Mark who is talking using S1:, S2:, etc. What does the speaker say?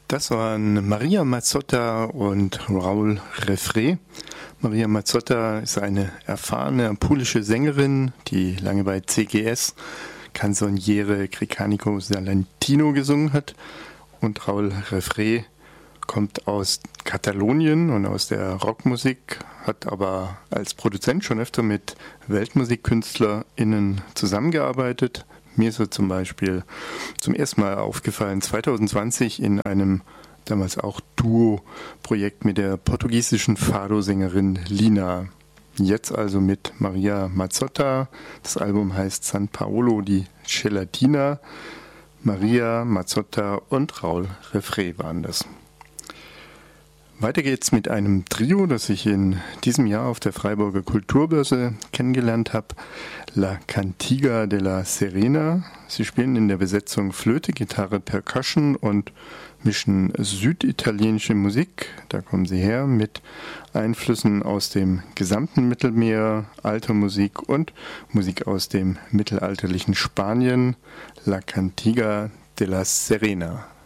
S1: Das waren Maria Mazzotta und Raul Refré. Maria Mazzotta ist eine erfahrene apulische Sängerin, die lange bei CGS, Canzoniere Gricanico Salentino gesungen hat. Und Raul Refré kommt aus Katalonien und aus der Rockmusik, hat aber als Produzent schon öfter mit WeltmusikkünstlerInnen zusammengearbeitet. Mir ist er zum Beispiel zum ersten Mal aufgefallen, 2020 in einem damals auch Duo-Projekt mit der portugiesischen Fado-Sängerin Lina. Jetzt also mit Maria Mazzotta. Das Album heißt San Paolo di Gelatina. Maria Mazzotta und Raul Refré waren das. Weiter geht's mit einem Trio, das ich in diesem Jahr auf der Freiburger Kulturbörse kennengelernt habe. La Cantiga de la Serena. Sie spielen in der Besetzung Flöte, Gitarre, Percussion und mischen süditalienische Musik. Da kommen sie her mit Einflüssen aus dem gesamten Mittelmeer, alter Musik und Musik aus dem mittelalterlichen Spanien. La Cantiga de la Serena.